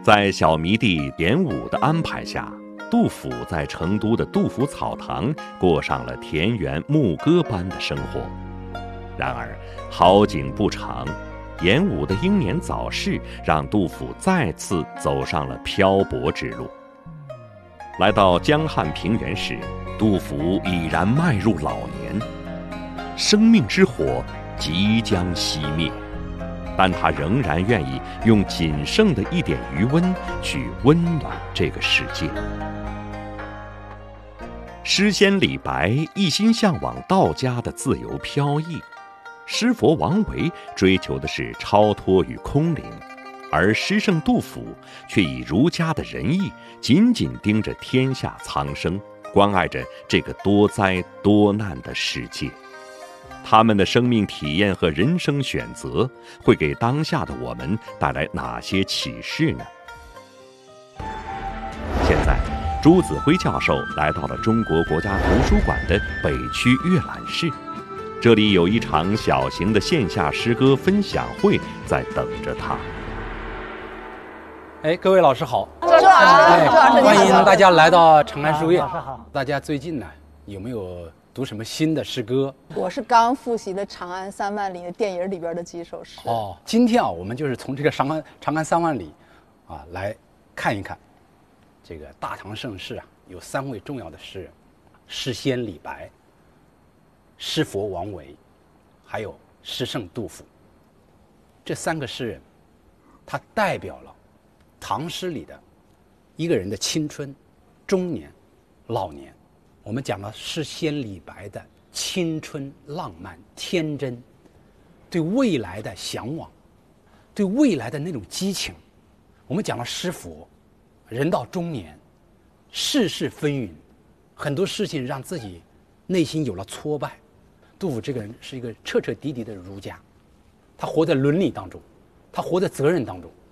在小迷弟典武的安排下，杜甫在成都的杜甫草堂过上了田园牧歌般的生活。然而好景不长，典武的英年早逝让杜甫再次走上了漂泊之路。来到江汉平原时，杜甫已然迈入老年，生命之火即将熄灭，但他仍然愿意用仅剩的一点余温去温暖这个世界。诗仙李白一心向往道家的自由飘逸，诗佛王维追求的是超脱与空灵，而诗圣杜甫却以儒家的仁义紧紧盯着天下苍生，关爱着这个多灾多难的世界。他们的生命体验和人生选择会给当下的我们带来哪些启示呢？现在朱子辉教授来到了中国国家图书馆的北区阅览室，这里有一场小型的线下诗歌分享会在等着他。 各位老师好， 朱老师， 欢迎大家来到长安书院。 老师好。 大家最近呢有没有读什么新的诗歌？ 我是刚复习了《长安三万里》的电影里边的几首诗。 今天我们就是从这个长安三万里来看一看这个大唐盛世有3位重要的诗人：诗仙李白、诗佛王维，还有诗圣杜甫。这3个诗人，他代表了唐诗里的一个人的青春、中年、老年。我们讲了诗仙李白的青春、浪漫、天真，对未来的向往，对未来的那种激情。我们讲了诗佛，人到中年，世事纷纭，很多事情让自己内心有了挫败。杜甫这个人是一个彻彻底底的儒家，他活在伦理当中，他活在责任当中，